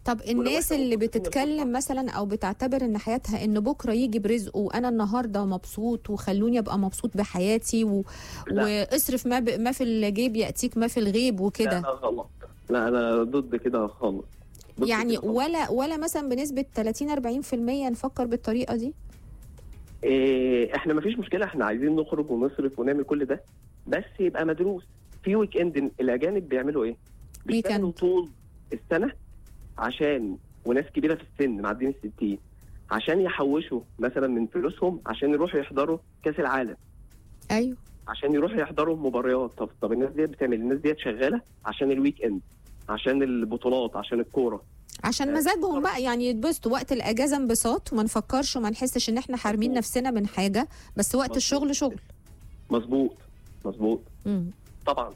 طب الناس اللي بتتكلم مثلا او بتعتبر ان حياتها ان بكره يجي برزقه وانا النهارده مبسوط وخلوني ابقى مبسوط بحياتي واصرف ما في الجيب ياتيك ما في الغيب وكده. لا غلط، لا انا ضد كده خالص. يعني كده ولا مثلا بنسبه 30-40% نفكر بالطريقه دي؟ احنا مفيش مشكله، احنا عايزين نخرج ونصرف ونعمل كل ده، بس يبقى مدروس. في ويك اند الاجانب بيعملوا ايه؟ بيشتغلوا طول السنه عشان، وناس كبيره في السن معدين ال60، عشان يحوشوا مثلا من فلوسهم عشان يروحوا يحضروا كاس العالم. ايوه، عشان يروحوا يحضروا مباريات. طب الناس ديت بتعمل، الناس ديت شغاله عشان الويك اند، عشان البطولات، عشان الكوره، عشان مزاجهم بقى، يعني يتبسطوا وقت الاجازه انبساط وما نفكرش وما نحسش ان احنا حارمين نفسنا من حاجه، بس وقت الشغل شغل. مظبوط. طبعا.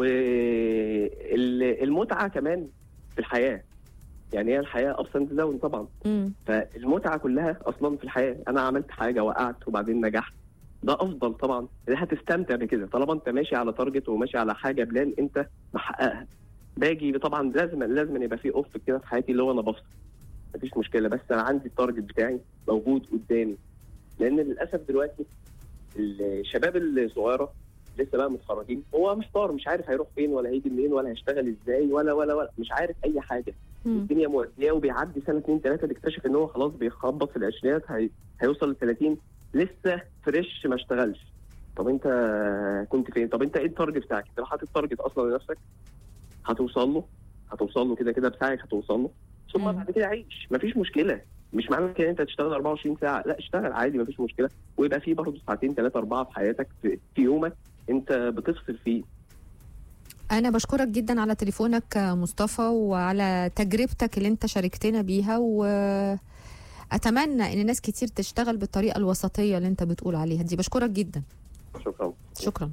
والمتعه كمان في الحياه، يعني هي الحياه ابس اند داون طبعا. فالمتعه كلها اصلا في الحياه. انا عملت حاجه وقعت وبعدين نجحت، ده افضل طبعا. هتستمتع بكده طالما انت ماشي على تارجت وماشي على حاجه بلان انت محققها. باجي طبعا لازم يبقى في اوف كده في حياتي اللي هو انا بفصل، مفيش مشكله، بس انا عندي التارجت بتاعي موجود قدامي. لان للاسف دلوقتي الشباب الصغيره لسه بقى متخرجين، هو محتار، مش عارف هيروح فين ولا هيجي منين ولا هيشتغل ازاي ولا مش عارف اي حاجه. الدنيا مؤديه، وبيعدي سنه 2 3 بيكتشف ان هو خلاص بيخبط في العشرينات، هيوصل ل30 لسه فريش ما اشتغلش. طب انت كنت فين؟ طب انت ايه التارجت بتاعك؟ انت حاطط تارجت اصلا لنفسك؟ هتوصل له كده بسعيك هتوصل له، ثم بعد كده عيش، مفيش مشكله. مش معنى كده انت تشتغل 24 ساعه، لا اشتغل عادي مفيش مشكله، ويبقى في برضه ساعتين 3 4 في حياتك في يومك انت بتفصل فيه. أنا بشكرك جدا على تليفونك مصطفى وعلى تجربتك اللي أنت شاركتنا بيها، وأتمنى إن ناس كتير تشتغل بالطريقة الوسطية اللي أنت بتقول عليها دي. بشكرك جدا. شكرا.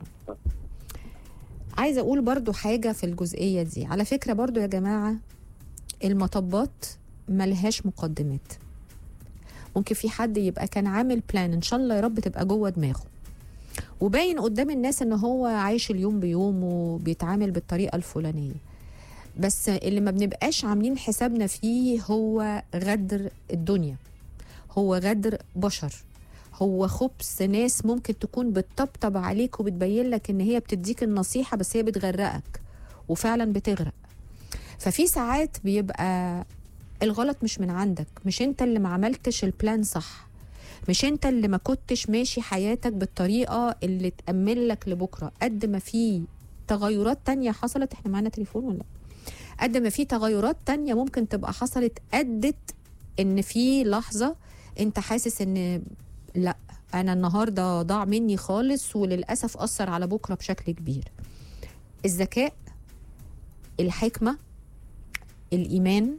عايزة أقول برضو حاجة في الجزئية دي. على فكرة برضو يا جماعة، المطبات ملهاش مقدمات. ممكن في حد يبقى كان عامل بلان إن شاء الله يا رب تبقى جوه دماغه، وباين قدام الناس ان هو عايش اليوم بيوم وبيتعامل بالطريقه الفلانيه، بس اللي ما بنبقاش عاملين حسابنا فيه هو غدر الدنيا، هو غدر بشر، هو خبث ناس ممكن تكون بتطبطب عليك وبتبين لك ان هي بتديك النصيحه بس هي بتغرقك وفعلا بتغرق. ففي ساعات بيبقى الغلط مش من عندك، مش انت اللي ما عملتش البلان صح، مش انت اللي ما كنتش ماشي حياتك بالطريقة اللي تأمن لك لبكرة. قد ما في تغيرات تانية حصلت، احنا معانا تليفون ولا؟ قد ما في تغيرات تانية ممكن تبقى حصلت أدت ان في لحظة انت حاسس ان لا انا النهاردة ضاع مني خالص، وللأسف أثر على بكرة بشكل كبير. الذكاء، الحكمة، الإيمان،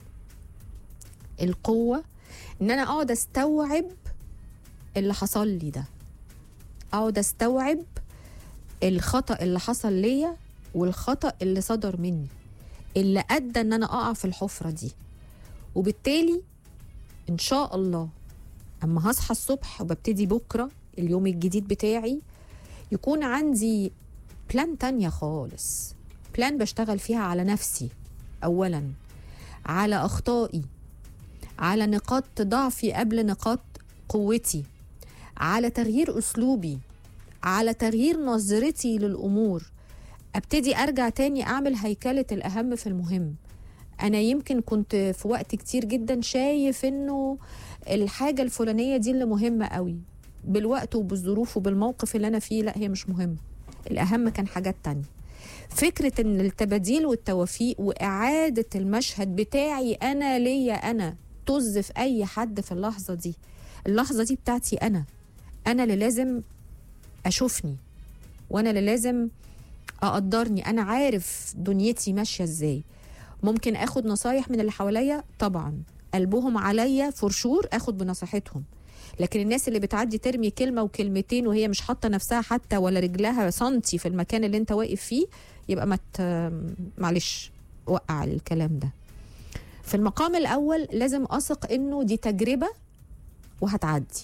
القوة، ان انا اقعد استوعب اللي حصل لي ده، اقعد استوعب الخطأ اللي حصل ليا والخطأ اللي صدر مني اللي ادى ان انا اقع في الحفرة دي. وبالتالي ان شاء الله اما هصحى الصبح وببتدي بكرة اليوم الجديد بتاعي يكون عندي بلان تانية خالص، بلان بشتغل فيها على نفسي اولا، على اخطائي، على نقاط ضعفي قبل نقاط قوتي، على تغيير أسلوبي، على تغيير نظرتي للأمور. أبتدي أرجع تاني أعمل هيكلة الأهم في المهم. أنا يمكن كنت في وقت كتير جدا شايف إنه الحاجة الفلانية دي اللي مهمة قوي، بالوقت وبالظروف وبالموقف اللي أنا فيه لا هي مش مهمة، الأهم كان حاجات تانية. فكرة إن التباديل والتوافيق وإعادة المشهد بتاعي أنا ليا أنا طز في أي حد في اللحظة دي. اللحظة دي بتاعتي أنا اللي لازم أشوفني، وأنا اللي لازم أقدرني، أنا عارف دنيتي ماشية إزاي. ممكن أخد نصايح من اللي حواليا طبعا، قلبهم عليا فرشور أخد بنصيحتهم، لكن الناس اللي بتعدي ترمي كلمة وكلمتين وهي مش حاطة نفسها حتى ولا رجلها سنتي في المكان اللي انت واقف فيه، يبقى معلش وقع الكلام ده. في المقام الأول لازم أثق إنه دي تجربة وهتعدي،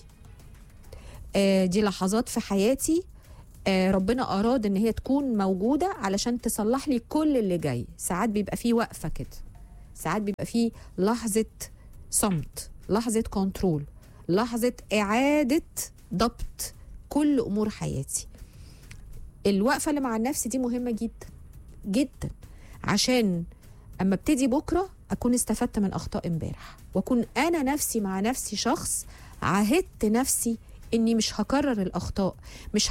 دي لحظات في حياتي ربنا أراد إن هي تكون موجودة علشان تصلح لي كل اللي جاي. ساعات بيبقى فيه وقفة كده، ساعات بيبقى فيه لحظة صمت، لحظة كنترول، لحظة إعادة ضبط كل أمور حياتي. الوقفة اللي مع النفس دي مهمة جدا جدا، عشان أما ابتدي بكرة أكون استفدت من أخطاء امبارح، وأكون أنا نفسي مع نفسي شخص عهدت نفسي إني مش هكرر الأخطاء، مش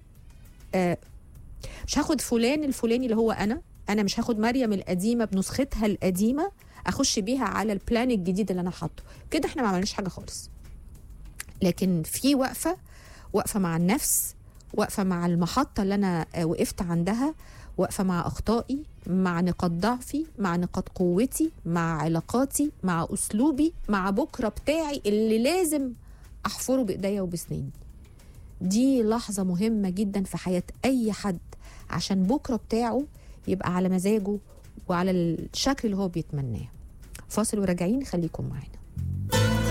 هاخد فلان الفلاني اللي هو أنا مش هاخد مريم القديمة بنسختها القديمة أخش بيها على البلان الجديد اللي أنا حاطه. كده إحنا ما عملناش حاجة خالص. لكن في وقفة مع النفس، وقفة مع المحطة اللي أنا وقفت عندها، وقفة مع أخطائي، مع نقاط ضعفي، مع نقاط قوتي، مع علاقاتي، مع أسلوبي، مع بكرة بتاعي اللي لازم أحفره بإيديا وبسناني. دي لحظة مهمة جدا في حياة أي حد، عشان بكرة بتاعه يبقى على مزاجه وعلى الشكل اللي هو بيتمناه. فاصل وراجعين، خليكم معانا.